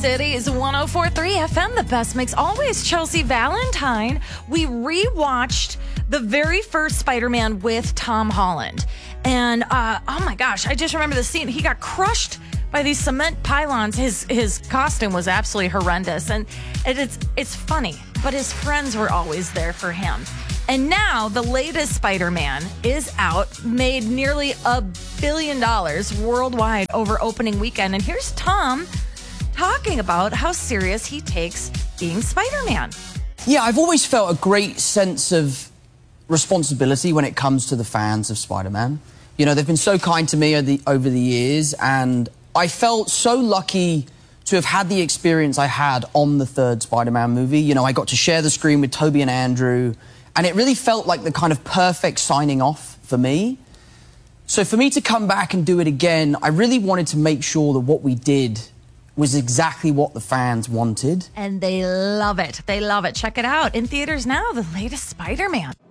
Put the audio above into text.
City's 104.3 FM, the best mix always. Chelsea Valentine. We rewatched the very first Spider-Man with Tom Holland. And, oh my gosh, I just remember the scene. He got crushed by these cement pylons. His costume was absolutely horrendous. And it's funny, but his friends were always there for him. And now the latest Spider-Man is out, made nearly $1 billion worldwide over opening weekend. And here's Tom talking about how serious he takes being Spider-Man. Yeah, I've always felt a great sense of responsibility when it comes to the fans of Spider-Man. You know, they've been so kind to me over the years, and I felt so lucky to have had the experience I had on the third Spider-Man movie. You know, I got to share the screen with Tobey and Andrew, and it really felt like the kind of perfect signing off for me. So for me to come back and do it again, I really wanted to make sure that what we did was exactly what the fans wanted. And they love it. They love it. Check it out. In theaters now, the latest Spider-Man.